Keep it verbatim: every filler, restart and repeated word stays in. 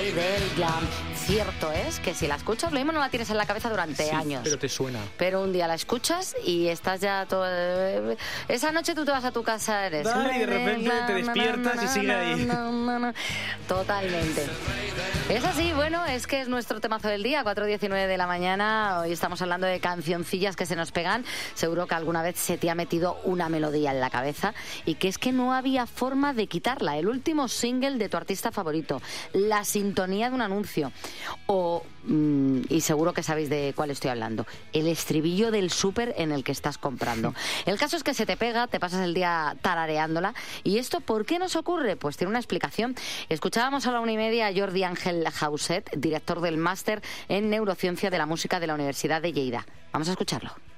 Day del Glam. Cierto es que si la escuchas, lo mismo no la tienes en la cabeza durante sí, años. Pero te suena. Pero un día la escuchas y estás ya todo... Esa noche tú te vas a tu casa, eres... Dale, y de repente te despiertas y sigue ahí. Totalmente. Es así, bueno, es que es nuestro temazo del día, cuatro diecinueve de la mañana. Hoy estamos hablando de cancioncillas que se nos pegan. Seguro que alguna vez se te ha metido una melodía en la cabeza y que es que no había forma de quitarla. El último single de tu artista favorito, la sintonía de un anuncio o, mmm, y seguro que sabéis de cuál estoy hablando, el estribillo del súper en el que estás comprando. El caso es que se te pega, te pasas el día tarareándola. ¿Y esto por qué nos ocurre? Pues tiene una explicación. Escuchábamos a la una y media a Jordi Ángel Jauset, director del máster en Neurociencia de la Música de la Universidad de Lleida. Vamos a escucharlo.